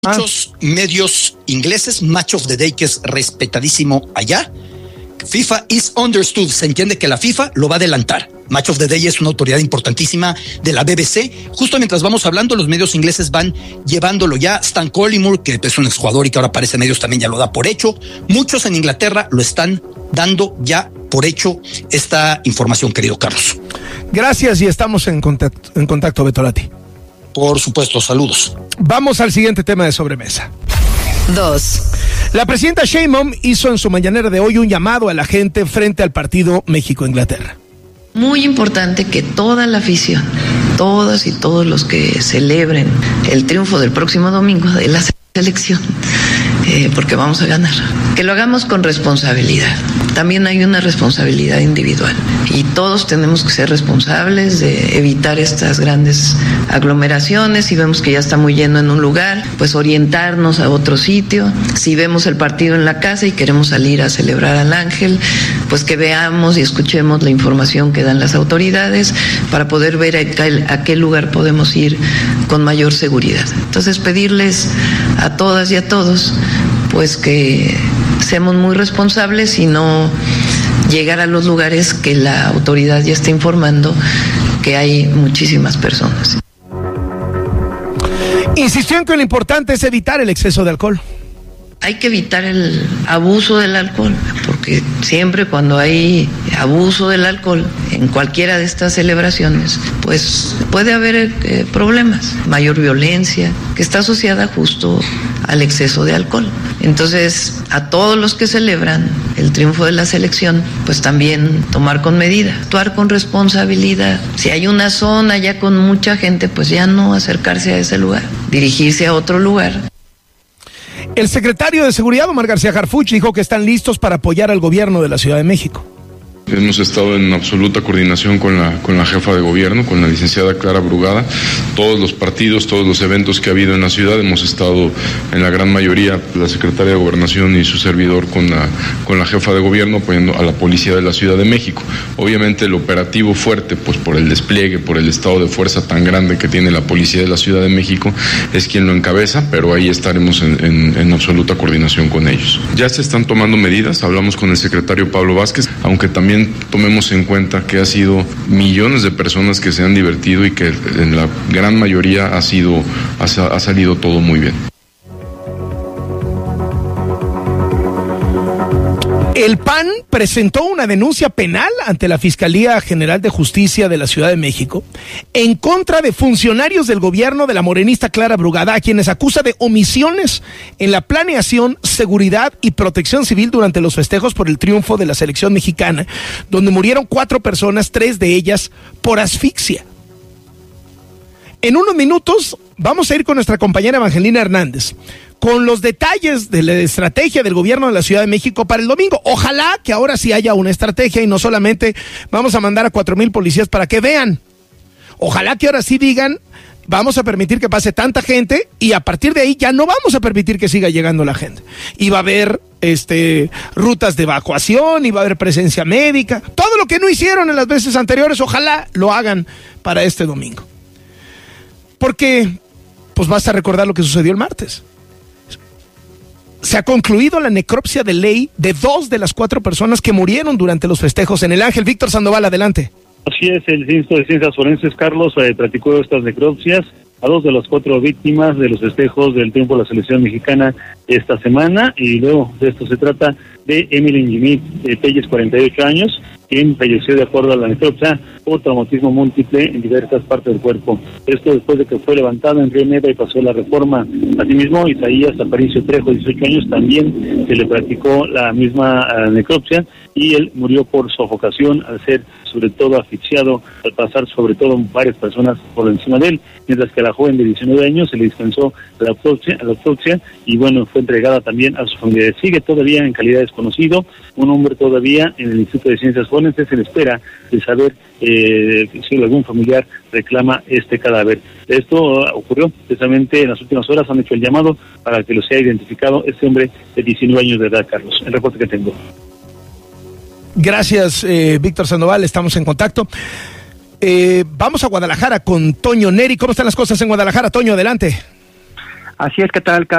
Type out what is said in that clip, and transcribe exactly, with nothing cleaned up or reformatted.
Muchos medios ingleses, Match of the Day, que es respetadísimo allá. FIFA is understood, se entiende que la FIFA lo va a adelantar. Match of the Day es una autoridad importantísima de la B B C. Justo mientras vamos hablando, los medios ingleses van llevándolo ya. Stan Collymore, que es un exjugador y que ahora aparece en medios, también ya lo da por hecho. Muchos en Inglaterra lo están dando ya por hecho esta información, querido Carlos. Gracias y estamos en contacto, en contacto, Betolati. Por supuesto, saludos. Vamos al siguiente tema de sobremesa. Dos. La presidenta Sheinbaum hizo en su mañanera de hoy un llamado a la gente frente al partido México-Inglaterra. Muy importante que toda la afición, todas y todos los que celebren el triunfo del próximo domingo de la selección, eh, porque vamos a ganar, que lo hagamos con responsabilidad. También hay una responsabilidad individual y todos tenemos que ser responsables de evitar estas grandes aglomeraciones. Si vemos que ya está muy lleno en un lugar, pues orientarnos a otro sitio. Si vemos el partido en la casa y queremos salir a celebrar al Ángel, pues que veamos y escuchemos la información que dan las autoridades para poder ver a qué, a qué lugar podemos ir con mayor seguridad. Entonces, pedirles a todas y a todos pues que seamos muy responsables y no llegar a los lugares que la autoridad ya está informando que hay muchísimas personas. Insistió en que lo importante es evitar el exceso de alcohol. Hay que evitar el abuso del alcohol, porque siempre cuando hay abuso del alcohol en cualquiera de estas celebraciones, pues puede haber eh, problemas, mayor violencia, que está asociada justo al exceso de alcohol. Entonces, a todos los que celebran el triunfo de la selección, pues también tomar con medida, actuar con responsabilidad. Si hay una zona ya con mucha gente, pues ya no acercarse a ese lugar, dirigirse a otro lugar. El secretario de Seguridad, Omar García Harfuch, dijo que están listos para apoyar al gobierno de la Ciudad de México. Hemos estado en absoluta coordinación con la, con la jefa de gobierno, con la licenciada Clara Brugada. Todos los partidos, todos los eventos que ha habido en la ciudad, hemos estado en la gran mayoría, la secretaria de Gobernación y su servidor con la, con la jefa de gobierno apoyando a la policía de la Ciudad de México. Obviamente el operativo fuerte, pues por el despliegue, por el estado de fuerza tan grande que tiene la policía de la Ciudad de México, es quien lo encabeza, pero ahí estaremos en, en, en absoluta coordinación con ellos. Ya se están tomando medidas, hablamos con el secretario Pablo Vázquez, aunque también tomemos en cuenta que ha sido millones de personas que se han divertido y que en la gran mayoría ha sido ha, ha salido todo muy bien. El P A N presentó una denuncia penal ante la Fiscalía General de Justicia de la Ciudad de México en contra de funcionarios del gobierno de la morenista Clara Brugada, a quienes acusa de omisiones en la planeación, seguridad y protección civil durante los festejos por el triunfo de la selección mexicana, donde murieron cuatro personas, tres de ellas por asfixia. En unos minutos vamos a ir con nuestra compañera Evangelina Hernández con los detalles de la estrategia del gobierno de la Ciudad de México para el domingo. Ojalá que ahora sí haya una estrategia y no solamente vamos a mandar a cuatro mil policías para que vean. Ojalá que ahora sí digan, vamos a permitir que pase tanta gente y a partir de ahí ya no vamos a permitir que siga llegando la gente. Y va a haber este, rutas de evacuación, y va a haber presencia médica. Todo lo que no hicieron en las veces anteriores, ojalá lo hagan para este domingo. Porque, pues basta recordar lo que sucedió el martes. Se ha concluido la necropsia de ley de dos de las cuatro personas que murieron durante los festejos en el Ángel. Víctor Sandoval, adelante. Así es, el Instituto de Ciencias Forenses, Carlos, eh, practicó estas necropsias a dos de las cuatro víctimas de los festejos del triunfo de la selección mexicana esta semana, y luego de esto se trata de Emily Jimmy eh, Telles, cuarenta y ocho años, quien falleció de acuerdo a la necropsia por traumatismo múltiple en diversas partes del cuerpo. Esto después de que fue levantado en Río Neva y pasó la Reforma. Asimismo, Isaías Aparicio Trejo, dieciocho años, también se le practicó la misma uh, necropsia y él murió por sofocación al ser sobre todo asfixiado, al pasar sobre todo varias personas por encima de él, mientras que a la joven de diecinueve años se le dispensó la autopsia, la autopsia y bueno, fue entregada también a su familia. Sigue todavía en calidad desconocido, un hombre todavía en el Instituto de Ciencias Forenses en espera de saber eh, si algún familiar reclama este cadáver. Esto uh, ocurrió precisamente en las últimas horas, han hecho el llamado para que lo sea identificado este hombre de diecinueve años de edad, Carlos. El reporte que tengo. Gracias, eh, Víctor Sandoval, estamos en contacto. Eh, vamos a Guadalajara con Toño Neri. ¿Cómo están las cosas en Guadalajara? Toño, adelante. Así es, ¿qué tal, Carlos?